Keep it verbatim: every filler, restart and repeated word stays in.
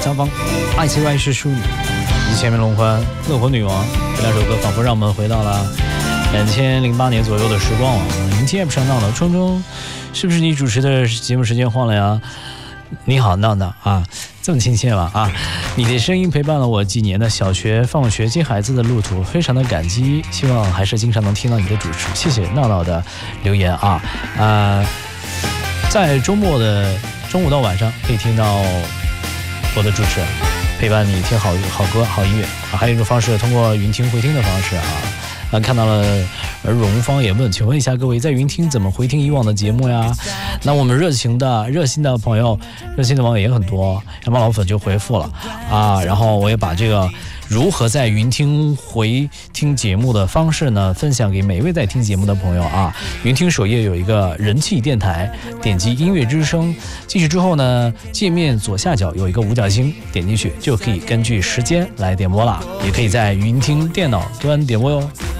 相逢，爱情万事淑女，以及前面龙欢乐活女王这两首歌，仿佛让我们回到了两千零八年左右的时光啊。迎接不上闹闹，冲冲，是不是你主持的节目时间换了呀？你好，闹闹啊，这么亲切吗？啊，你的声音陪伴了我几年的小学放学接孩子的路途，非常的感激，希望还是经常能听到你的主持。谢谢闹闹的留言啊，呃，在周末的中午到晚上可以听到我的主持，陪伴你听好好歌、好音乐啊。还有一种方式，通过云听回听的方式啊。啊，看到了荣芳也问，请问一下各位，在云听怎么回听以往的节目呀？那我们热情的、热心的朋友、热心的网友也很多，阳光老粉就回复了啊。然后我也把这个如何在云听回听节目的方式呢，分享给每一位在听节目的朋友啊。云听首页有一个人气电台，点击音乐之声进去之后呢，界面左下角有一个五角星，点进去就可以根据时间来点播啦，也可以在云听电脑端点播哟。